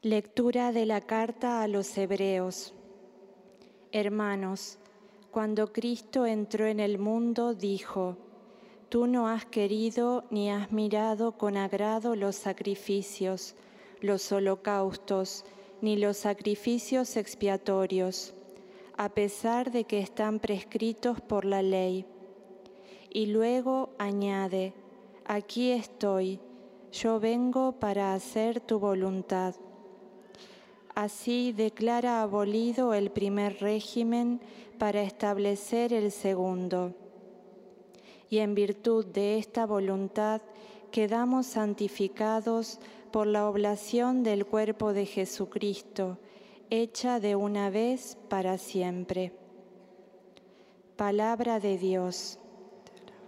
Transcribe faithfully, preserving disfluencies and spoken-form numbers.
Lectura de la carta a los Hebreos. Hermanos, cuando Cristo entró en el mundo, dijo: Tú no has querido ni has mirado con agrado los sacrificios, los holocaustos, ni los sacrificios expiatorios, a pesar de que están prescritos por la ley. Y luego añade: Aquí estoy, yo vengo para hacer tu voluntad. Así declara abolido el primer régimen para establecer el segundo. Y en virtud de esta voluntad quedamos santificados por la oblación del cuerpo de Jesucristo, hecha de una vez para siempre. Palabra de Dios.